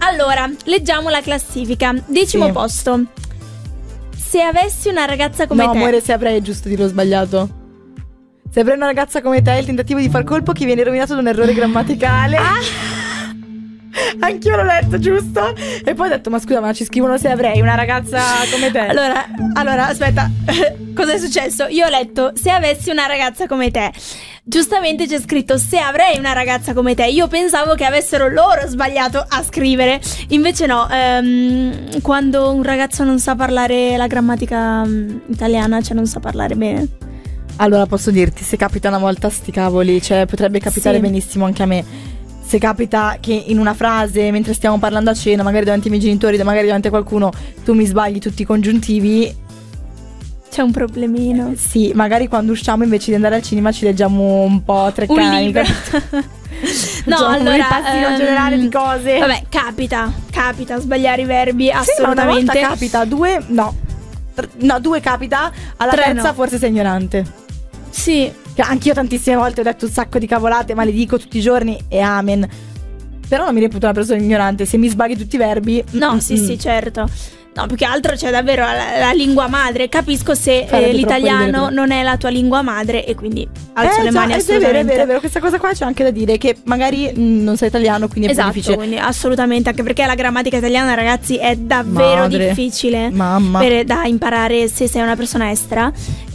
Allora, leggiamo la classifica. 10° posto. Se avessi una ragazza come te. No, amore, se avrei, giusto dirlo sbagliato. Se avrei una ragazza come te, il tentativo di far colpo che viene rovinato da un errore grammaticale. Anch'io l'ho letto, giusto? E poi ho detto, ma scusa, ma ci scrivono se avrei una ragazza come te. Allora, aspetta. Cosa è successo? Io ho letto se avessi una ragazza come te. Giustamente c'è scritto se avrei una ragazza come te. Io pensavo che avessero loro sbagliato a scrivere. Invece no, quando un ragazzo non sa parlare la grammatica italiana, cioè non sa parlare bene. Allora posso dirti, se capita una volta sti cavoli, cioè potrebbe capitare benissimo anche a me. Se capita che in una frase, mentre stiamo parlando a cena, magari davanti ai miei genitori, magari davanti a qualcuno, tu mi sbagli tutti i congiuntivi, c'è un problemino. Sì, magari quando usciamo invece di andare al cinema ci leggiamo un po' Treccani. Un libro. No, allora il passino generale di cose. Vabbè, capita sbagliare i verbi, sì, assolutamente. Ma una volta capita, due capita, alla terza forse sei ignorante. Sì. Anch'io tantissime volte ho detto un sacco di cavolate, maledico tutti i giorni e amen. Però non mi reputo una persona ignorante. Se mi sbagli tutti i verbi. No, sì, certo. No, più che altro c'è davvero la lingua madre. Capisco se l'italiano non è la tua lingua madre e quindi alzo le mani assolutamente. È vero, questa cosa qua c'è anche da dire che magari non sei italiano, quindi è più difficile. Quindi assolutamente, anche perché la grammatica italiana, ragazzi, è davvero difficile da imparare se sei una persona estera.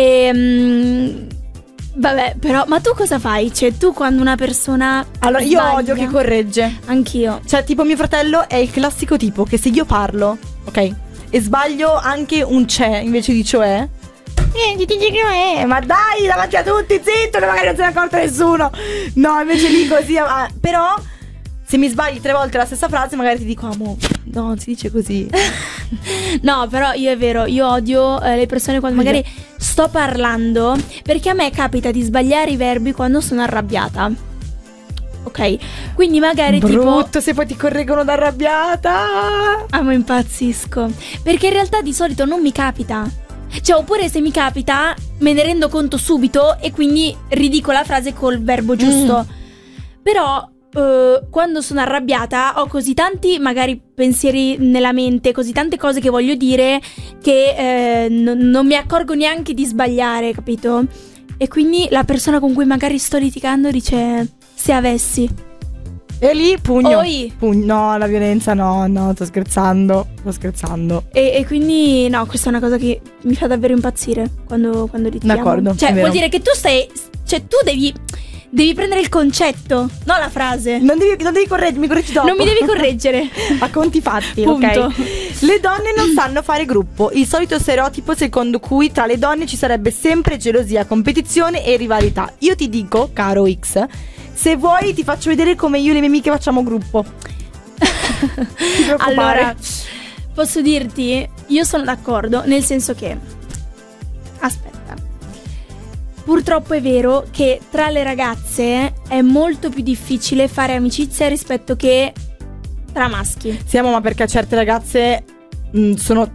Vabbè, però, ma tu cosa fai? Cioè, tu quando una persona allora, sbaglia, io odio che corregge. Anch'io. Cioè, tipo mio fratello è il classico tipo che se io parlo, ok, e sbaglio anche un c'è invece di cioè, ti dici che è, ma dai, davanti a tutti, zitto, che magari non se ne è accorto nessuno. No, invece lì così, però se mi sbagli 3 volte la stessa frase, magari ti dico, no, non si dice così. No, però io è vero, io odio le persone quando magari sto parlando, perché a me capita di sbagliare i verbi quando sono arrabbiata. Ok, quindi magari brutto se poi ti correggono da arrabbiata. Ma impazzisco, perché in realtà di solito non mi capita. Cioè, oppure se mi capita me ne rendo conto subito e quindi ridico la frase col verbo giusto. Però quando sono arrabbiata ho così tanti magari pensieri nella mente, così tante cose che voglio dire che non mi accorgo neanche di sbagliare, capito? E quindi la persona con cui magari sto litigando dice se avessi. E lì pugno. No, la violenza no, sto scherzando. E quindi no, questa è una cosa che mi fa davvero impazzire quando litighiamo. D'accordo. Cioè vuol dire che tu tu devi prendere il concetto, no la frase. Non devi correggermi, mi correggi dopo. Non mi devi correggere. A conti fatti, punto. Ok. Le donne non sanno fare gruppo. Il solito stereotipo secondo cui tra le donne ci sarebbe sempre gelosia, competizione e rivalità. Io ti dico, caro X, se vuoi ti faccio vedere come io e le mie amiche facciamo gruppo. Allora, posso dirti, io sono d'accordo, nel senso che aspetta. Purtroppo è vero che tra le ragazze è molto più difficile fare amicizia rispetto che tra maschi. Siamo, ma perché certe ragazze sono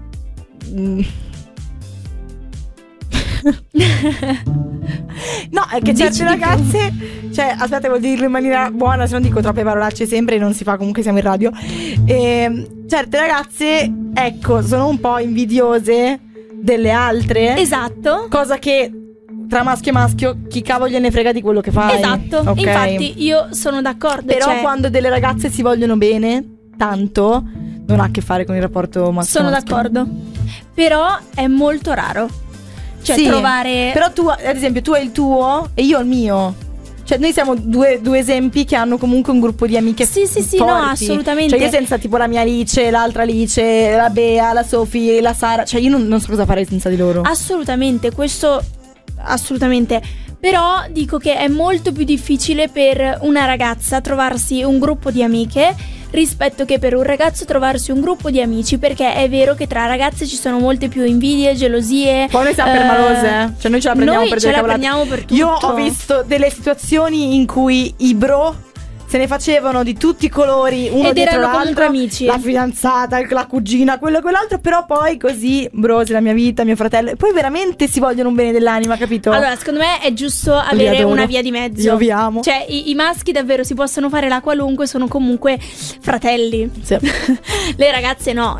no, è che certe ragazze, cioè, aspetta, vuol dirlo in maniera buona, se non dico troppe parolacce sempre e non si fa, comunque siamo in radio. Certe ragazze, ecco, sono un po' invidiose delle altre. Esatto. Cosa che tra maschio e maschio chi cavolo gliene frega di quello che fai. Esatto, okay. Infatti io sono d'accordo. Però quando delle ragazze si vogliono bene tanto, non ha a che fare con il rapporto maschio. Sono d'accordo. Però è molto raro. Cioè trovare. Però tu, ad esempio, tu hai il tuo e io il mio. Cioè noi siamo due esempi che hanno comunque un gruppo di amiche forti. No, assolutamente. Cioè io senza tipo la mia Alice, l'altra Alice, la Bea, la Sofì, la Sara, cioè io non so cosa farei senza di loro. Assolutamente, questo assolutamente. Però dico che è molto più difficile per una ragazza trovarsi un gruppo di amiche rispetto che per un ragazzo trovarsi un gruppo di amici, perché è vero che tra ragazze ci sono molte più invidie, gelosie. Poi noi siamo per malose, cioè noi ce la prendiamo per delle cavolate. Prendiamo per tutto. Io ho visto delle situazioni in cui i bro se ne facevano di tutti i colori, uno Ed dietro erano l'altro, comunque amici. la fidanzata, la cugina, quello e quell'altro. Però poi così, brosi, la mia vita, mio fratello. E poi veramente si vogliono un bene dell'anima, capito? Allora, secondo me è giusto Li avere adoro. una via di mezzo. Io vi amo. Cioè, i maschi davvero si possono fare la qualunque, sono comunque fratelli. Sì. Le ragazze no,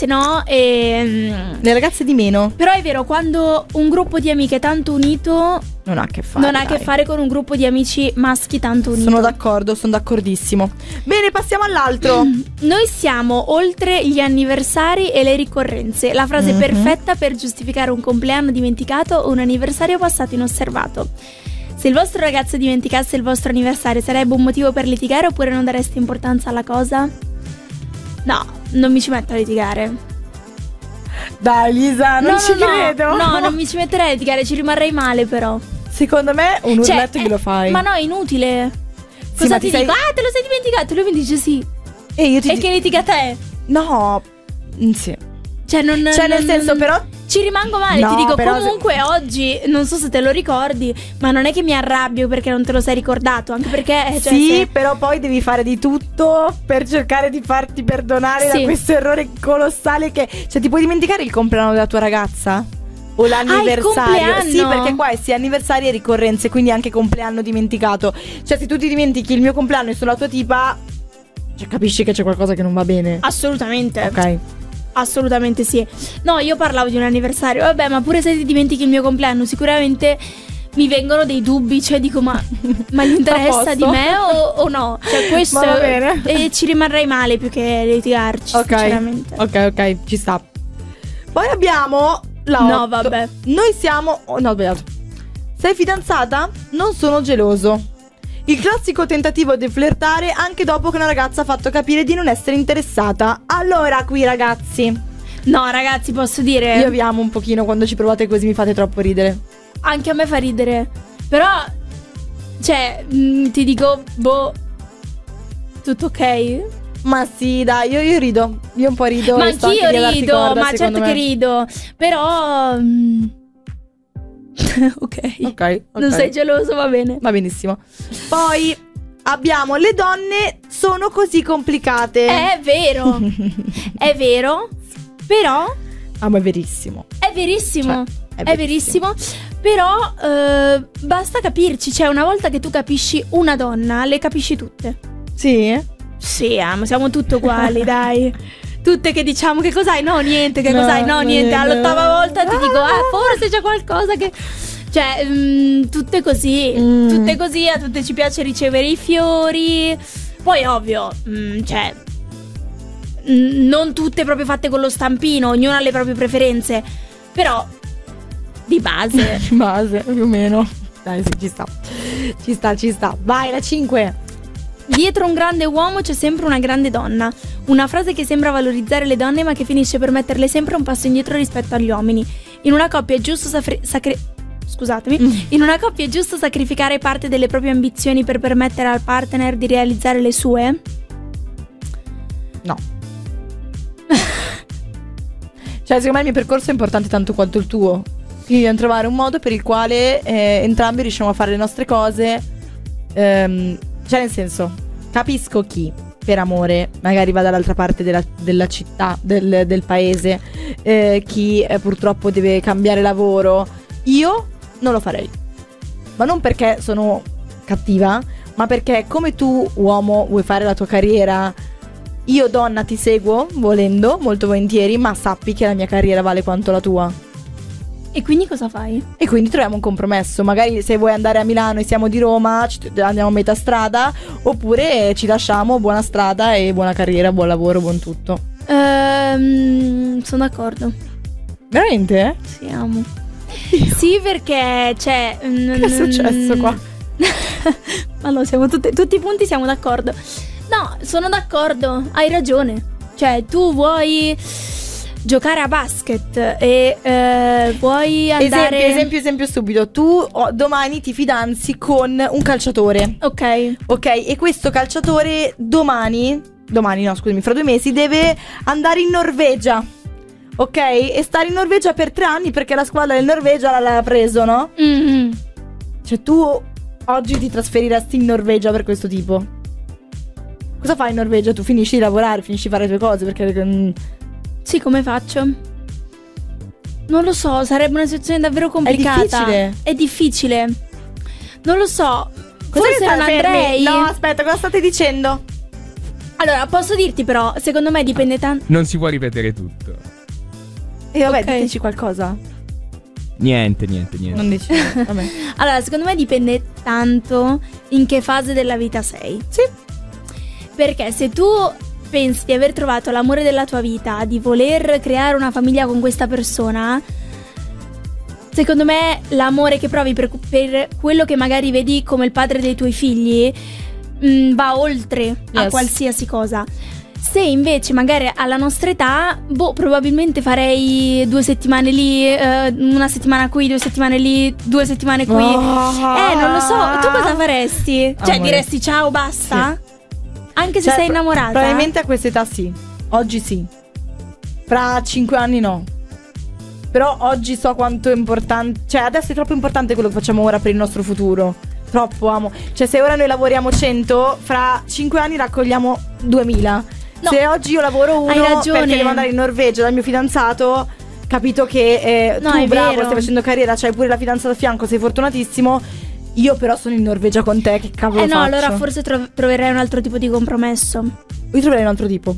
e... Le ragazze di meno. Però è vero, quando un gruppo di amiche tanto unito Non ha a che fare. non ha a che dai. fare con un gruppo di amici maschi tanto unito. Sono d'accordo, sono d'accordissimo. Bene, passiamo all'altro. Noi siamo oltre gli anniversari e le ricorrenze. La frase perfetta per giustificare un compleanno dimenticato o un anniversario passato inosservato. Se il vostro ragazzo dimenticasse il vostro anniversario, sarebbe un motivo per litigare oppure non dareste importanza alla cosa? No, non mi ci metto a litigare. Dai, Lisa, non ci credo. No, non mi ci metterei a litigare, ci rimarrei male però. Secondo me un urletto glielo fai. Ma no, è inutile. Sì, Cosa ma ti ti dico? sei- Ah, te lo sei dimenticato? Lui mi dice sì. E io ti E che litiga te? No, sì. Cioè, Nel senso, però. ci rimango male, No, ti dico però comunque oggi, non so se te lo ricordi, ma non è che mi arrabbio perché non te lo sei ricordato, anche perché cioè, Sì, se- però poi devi fare di tutto per cercare di farti perdonare Sì. da questo errore colossale che... Cioè, ti puoi dimenticare il compleanno della tua ragazza? O l'anniversario? compleanno? Sì, perché qua è sia anniversario e ricorrenze, quindi anche compleanno dimenticato. Cioè, se tu ti dimentichi il mio compleanno e sono la tua tipa, cioè, capisci che c'è qualcosa che non va bene. Assolutamente. Ok. Assolutamente sì. No, io parlavo di un anniversario. Vabbè, ma pure se ti dimentichi il mio compleanno, sicuramente mi vengono dei dubbi. Cioè, dico, ma gli interessa posto? di me o no? Cioè, questo. Ma va bene. E ci rimarrei male più che litigarci, sinceramente. Ok, ci sta. Poi abbiamo la No, 8. vabbè. Noi siamo... Oh, no, ho sbagliato. Sei fidanzata? Non sono geloso. Il classico tentativo di flirtare anche dopo che una ragazza ha fatto capire di non essere interessata. Allora, qui ragazzi, No, ragazzi, posso dire. io vi amo un pochino. Quando ci provate così mi fate troppo ridere. Anche a me fa ridere. Però, cioè, ti dico, boh, tutto ok? Ma sì, dai, io rido. Io un po' rido. Ma e sto anch'io anche lì a darti rido, corda, ma secondo certo me. che rido. Però, ok. Ok. Non sei geloso, va bene. Va benissimo. Poi abbiamo le donne sono così complicate. È vero. È vero. Però, Ah, ma è verissimo. è verissimo. Cioè, È verissimo. Però, basta capirci. Cioè, una volta che tu capisci una donna, le capisci tutte. Sì? Sì, ma siamo tutte uguali, dai. Tutte che diciamo che cos'hai? No, niente, che No, cos'hai? No, niente. niente. All'ottava volta ti dico, forse c'è qualcosa che... Cioè, tutte così. Tutte così, a tutte ci piace ricevere i fiori. Poi, ovvio, cioè... non tutte proprio fatte con lo stampino, ognuna ha le proprie preferenze. Però, di base... Base, più o meno. Dai, sì, ci sta. Ci sta. Vai, la 5. Dietro un grande uomo c'è sempre una grande donna. Una frase che sembra valorizzare le donne ma che finisce per metterle sempre un passo indietro rispetto agli uomini. In una coppia è giusto In una coppia è giusto sacrificare parte delle proprie ambizioni per permettere al partner di realizzare le sue? No. Cioè, secondo me il mio percorso è importante tanto quanto il tuo. Quindi dobbiamo trovare un modo per il quale entrambi riusciamo a fare le nostre cose. Cioè, nel senso, capisco chi per amore magari va dall'altra parte della città, del paese, chi purtroppo deve cambiare lavoro. Io non lo farei. Ma non perché sono cattiva, ma perché come tu, uomo, vuoi fare la tua carriera, io donna ti seguo, volendo, molto volentieri, ma sappi che la mia carriera vale quanto la tua. E quindi cosa fai? E quindi troviamo un compromesso. Magari se vuoi andare a Milano e siamo di Roma, andiamo a metà strada, oppure ci lasciamo, buona strada e buona carriera, buon lavoro, buon tutto. Sono d'accordo. Veramente? Sì, amo. Sì, perché cioè Che è successo qua? Allora, siamo tutti i punti siamo d'accordo. No, sono d'accordo, hai ragione. Cioè, tu vuoi giocare a basket e vuoi andare... Esempio subito. Tu domani ti fidanzi con un calciatore. Ok. Ok, e questo calciatore domani no, scusami, fra 2 mesi deve andare in Norvegia. Ok? E stare in Norvegia per 3 anni perché la squadra del Norvegia l'ha preso, no? Mhm. Cioè tu oggi ti trasferiresti in Norvegia per questo tipo? Cosa fai in Norvegia? Tu finisci di lavorare, finisci di fare le tue cose, perché Sì, come faccio? Non lo so, sarebbe una situazione davvero complicata. È difficile. Non lo so. Forse non andrei. No, aspetta, cosa state dicendo? Allora, posso dirti però, secondo me dipende tanto. Non si può ripetere tutto. E vabbè, Ok. diteci qualcosa. Niente. Non dici. Vabbè. Allora, secondo me dipende tanto in che fase della vita sei. Sì. Perché se tu pensi di aver trovato l'amore della tua vita, di voler creare una famiglia con questa persona, secondo me l'amore che provi per quello che magari vedi come il padre dei tuoi figli va oltre a Yes. qualsiasi cosa. Se invece magari alla nostra età, probabilmente farei 2 settimane lì, una settimana qui, 2 settimane lì, 2 settimane qui. Non lo so, tu cosa faresti? Cioè Amore. diresti ciao, basta? Anche se Cioè, sei innamorata? Probabilmente a questa età sì. Oggi sì. Fra 5 anni no. Però oggi so quanto è importante. Cioè adesso è troppo importante quello che facciamo ora per il nostro futuro. Troppo amo. Cioè se ora noi lavoriamo 100, fra 5 anni raccogliamo 2000. No. Se oggi io lavoro 1 Hai ragione. perché devo andare in Norvegia dal mio fidanzato, capito che No, tu è bravo, vero. stai facendo carriera, c'hai pure la fidanzata a fianco, sei fortunatissimo. Io però sono in Norvegia con te, che cavolo No, faccio? allora forse troverai un altro tipo di compromesso. Io troverei un altro tipo.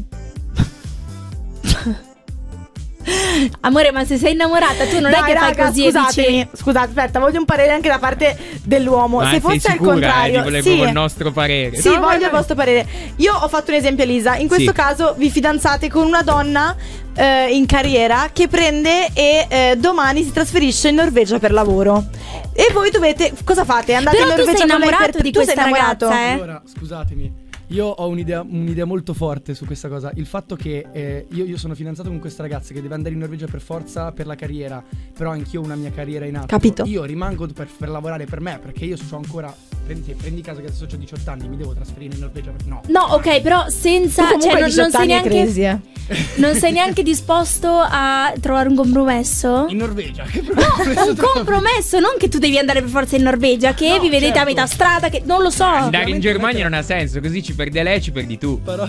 Amore, ma se sei innamorata tu non Dai, è che raga, fai così scusatemi, e dici... scusate, aspetta, voglio un parere anche da parte dell'uomo. Ma Se sei fosse al sicura, contrario, di voler sì, proprio il nostro parere? sì, No, voglio vai. il vostro parere. Io ho fatto un esempio, Elisa. In questo Sì. caso vi fidanzate con una donna in carriera che prende e domani si trasferisce in Norvegia per lavoro. E voi dovete, cosa fate? Andate Però in tu Norvegia sei con lei innamorato di tu sei questa innamorato? ragazza, eh? Allora, scusatemi, io ho un'idea molto forte su questa cosa. Il fatto che io sono fidanzato con questa ragazza che deve andare in Norvegia per forza per la carriera, però anch'io ho una mia carriera in atto. Capito. Io rimango per lavorare per me, perché io ho ancora... Prendi caso che adesso ho 18 anni, mi devo trasferire in Norvegia? No. No, ok, però senza... Tu comunque Cioè, hai non 18 sei anni, è neanche... crazy, Non sei neanche disposto a trovare un compromesso? In Norvegia? Che No, un compromesso, non che tu devi andare per forza in Norvegia, che No, vi vedete a certo. metà strada, che non lo so. Andare in Germania non ha senso, così ci perde lei, ci perdi tu. Però...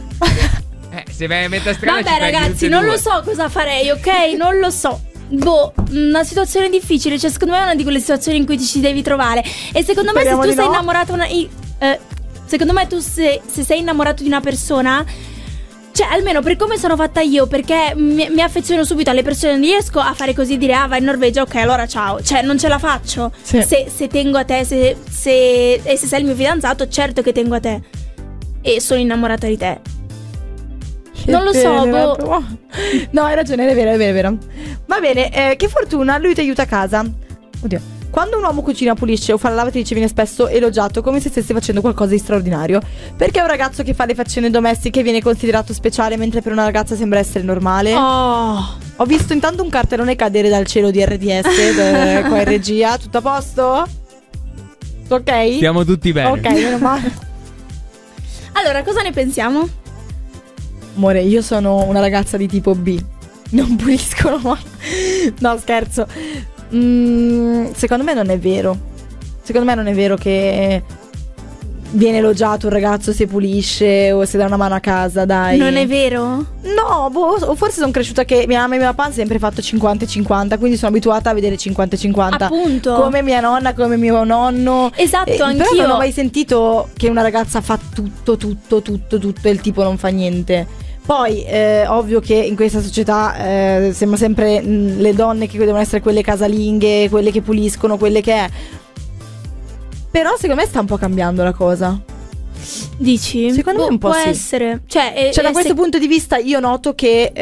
Se vai a metà strada ci Vabbè perdi ragazzi, tutte e non due. lo so cosa farei, ok? Non lo so. Una situazione difficile, cioè secondo me è una di quelle situazioni in cui ti ci devi trovare. E secondo me Speriamo se tu di sei no. innamorato secondo me tu se sei innamorato di una persona, cioè almeno per come sono fatta io, perché mi affeziono subito alle persone, non riesco a fare così, dire vai in Norvegia, ok allora ciao. Cioè non ce la faccio. Sì. Se tengo a te, se sei il mio fidanzato, certo che tengo a te. E sono innamorata di te. Non lo so, boh. No, hai ragione, è vero. Va bene, che fortuna, lui ti aiuta a casa. Oddio. Quando un uomo cucina, pulisce o fa la lavatrice viene spesso elogiato come se stesse facendo qualcosa di straordinario. Perché un ragazzo che fa le faccende domestiche viene considerato speciale mentre per una ragazza sembra essere normale? Oh. Ho visto intanto un cartellone cadere dal cielo di RDS qua in regia. Tutto a posto? Ok? Stiamo tutti bene. Ok, meno male. Allora, cosa ne pensiamo? Amore, io sono una ragazza di tipo B. Non puliscono mai. No, scherzo. Secondo me non è vero. Secondo me non è vero che viene elogiato un ragazzo se pulisce o se dà una mano a casa, dai. Non è vero? No, o forse sono cresciuta che mia mamma e mio papà hanno sempre fatto 50-50, quindi sono abituata a vedere 50-50. Appunto. Come mia nonna, come mio nonno. Esatto, anch'io. Però non ho mai sentito che una ragazza fa tutto e il tipo non fa niente. Poi, ovvio che in questa società siamo sempre le donne che devono essere quelle casalinghe, quelle che puliscono, quelle che è. Però secondo me sta un po' cambiando la cosa. Dici? Secondo me un po' può sì. essere. Cioè, Da questo punto di vista io noto che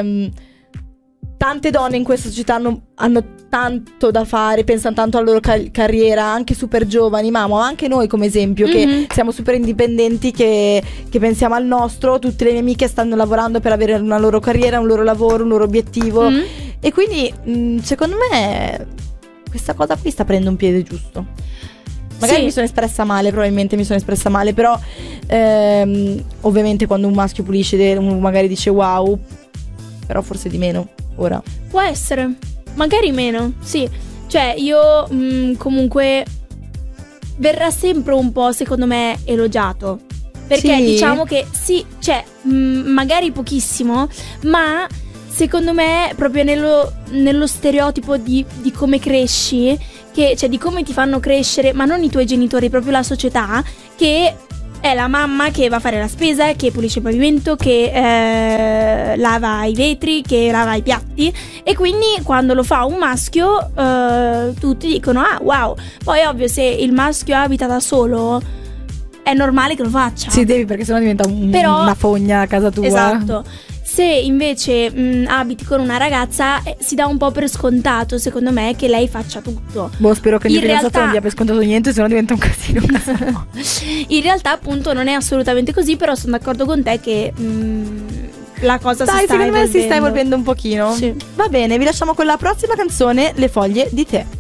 tante donne in questa società hanno tanto da fare, pensano tanto alla loro carriera, anche super giovani, ma anche noi come esempio, che siamo super indipendenti, che pensiamo al nostro. Tutte le mie amiche stanno lavorando per avere una loro carriera, un loro lavoro, un loro obiettivo. E quindi secondo me questa cosa qui sta prendendo un piede giusto. Magari Sì. mi sono espressa male, probabilmente mi sono espressa male, però ovviamente quando un maschio pulisce uno magari dice wow, però forse di meno ora. Può essere. Magari meno, sì. Cioè, io comunque verrà sempre un po', secondo me, elogiato. Perché Sì. diciamo che sì, cioè magari pochissimo, ma secondo me proprio nello stereotipo di come cresci, cioè di come ti fanno crescere, ma non i tuoi genitori, proprio la società, che è la mamma che va a fare la spesa, che pulisce il pavimento, che lava i vetri, che lava i piatti. E quindi quando lo fa un maschio tutti dicono ah wow. Poi ovvio, se il maschio abita da solo è normale che lo faccia. Sì, devi, perché sennò diventa una fogna a casa tua. Esatto. Se invece abiti con una ragazza, si dà un po' per scontato, secondo me, che lei faccia tutto. Boh, spero che il mio In fidanzato realtà- non dia per scontato niente, sennò diventa un casino. In realtà appunto non è assolutamente così, però sono d'accordo con te che la cosa Dai, si sta secondo me evolvendo. si sta evolvendo un pochino. Sì. Va bene, vi lasciamo con la prossima canzone, Le foglie di tè.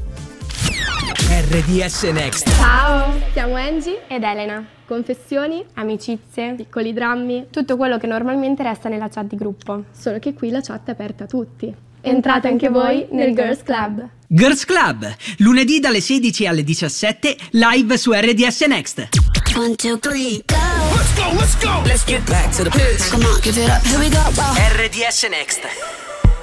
RDS Next. Ciao, siamo Angie ed Elena. Confessioni, amicizie, piccoli drammi, tutto quello che normalmente resta nella chat di gruppo. Solo che qui la chat è aperta a tutti. Entrate anche voi nel Girls Club. Girls Club, lunedì dalle 16 alle 17, live su RDS Next. 1, 2, 3, go. Let's go. Let's get back to the biz. Come on, give it up. Here we go. RDS Next.